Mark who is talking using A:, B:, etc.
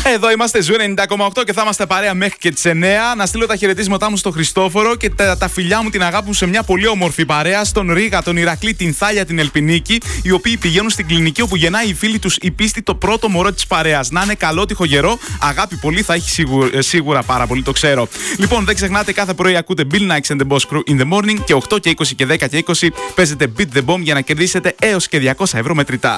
A: Εδώ είμαστε, Ζου 90,8 και θα είμαστε παρέα μέχρι και τις 9. Να στείλω τα χαιρετίσματά μου στο Χριστόφορο και τα φιλιά μου, την αγάπη μου σε μια πολύ όμορφη παρέα. Στον Ρίγα, τον Ηρακλή, την Θάλια, την Ελπινίκη, οι οποίοι πηγαίνουν στην κλινική όπου γεννάει η φίλη τους η Πίστη, το πρώτο μωρό της παρέας. Να είναι καλό, τυχογερό, αγάπη πολύ, θα έχει σίγουρα πάρα πολύ, το ξέρω. Λοιπόν, δεν ξεχνάτε, κάθε πρωί ακούτε Bill Nikes and the Boss Crew in the morning και 8 και 20 και 10 και 20 παίζετε Beat the Bomb για να κερδίσετε έως και 200 ευρώ μετρητά.